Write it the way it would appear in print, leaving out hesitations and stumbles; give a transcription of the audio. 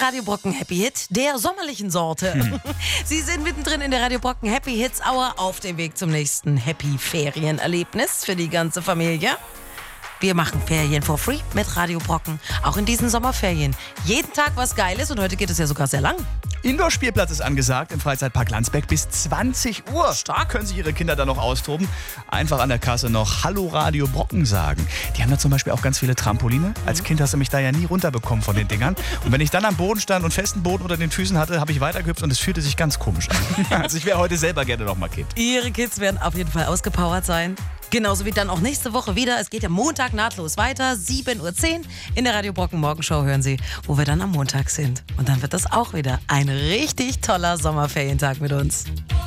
Radio Brocken Happy Hit der sommerlichen Sorte. Sie sind mittendrin in der Radio Brocken Happy Hits Hour auf dem Weg zum nächsten Happy Ferienerlebnis für die ganze Familie. Wir machen Ferien for free mit Radio Brocken, auch in diesen Sommerferien. Jeden Tag was Geiles und heute geht es ja sogar sehr lang. Indoor-Spielplatz ist angesagt im Freizeitpark Landsberg bis 20 Uhr. Stark können sich Ihre Kinder da noch austoben. Einfach an der Kasse noch Hallo Radio Brocken sagen. Die haben da zum Beispiel auch ganz viele Trampoline. Als Kind hast du mich da ja nie runterbekommen von den Dingern. Und wenn ich dann am Boden stand und festen Boden unter den Füßen hatte, habe ich weitergehüpft und es fühlte sich ganz komisch an. Also ich wäre heute selber gerne noch mal Kind. Ihre Kids werden auf jeden Fall ausgepowert sein. Genauso wie dann auch nächste Woche wieder. Es geht ja Montag nahtlos weiter. 7:10 Uhr in der Radio Brocken Morgenshow hören Sie, wo wir dann am Montag sind. Und dann wird das auch wieder ein richtig toller Sommerferientag mit uns.